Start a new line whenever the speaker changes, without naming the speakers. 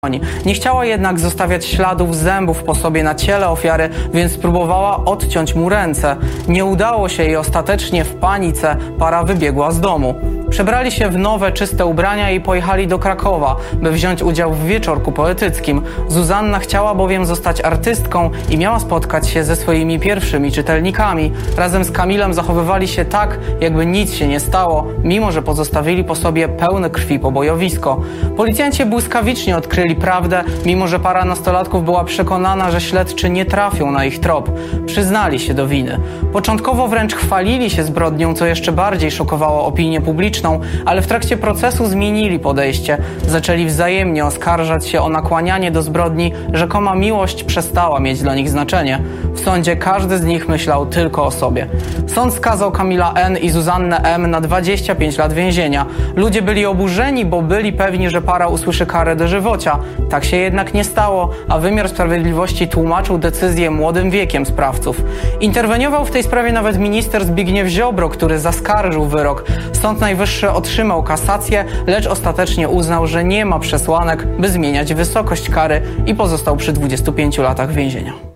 Nie chciała jednak zostawiać śladów zębów po sobie na ciele ofiary, więc próbowała odciąć mu ręce. Nie udało się i ostatecznie w panice para wybiegła z domu. Przebrali się w nowe, czyste ubrania i pojechali do Krakowa, by wziąć udział w wieczorku poetyckim. Zuzanna chciała bowiem zostać artystką i miała spotkać się ze swoimi pierwszymi czytelnikami. Razem z Kamilem zachowywali się tak, jakby nic się nie stało, mimo że pozostawili po sobie pełne krwi pobojowisko. Policjanci błyskawicznie odkryli prawdę, mimo że para nastolatków była przekonana, że śledczy nie trafią na ich trop. Przyznali się do winy. Początkowo wręcz chwalili się zbrodnią, co jeszcze bardziej szokowało opinię publiczną, ale w trakcie procesu zmienili podejście. Zaczęli wzajemnie oskarżać się o nakłanianie do zbrodni, rzekoma miłość przestała mieć dla nich znaczenie. W sądzie każdy z nich myślał tylko o sobie. Sąd skazał Kamila N. i Zuzannę M. na 25 lat więzienia. Ludzie byli oburzeni, bo byli pewni, że para usłyszy karę dożywocia. Tak się jednak nie stało, a wymiar sprawiedliwości tłumaczył decyzję młodym wiekiem sprawców. Interweniował w tej sprawie nawet minister Zbigniew Ziobro, który zaskarżył wyrok. Sąd Najwyższy otrzymał kasację, lecz ostatecznie uznał, że nie ma przesłanek, by zmieniać wysokość kary i pozostał przy 25 latach więzienia.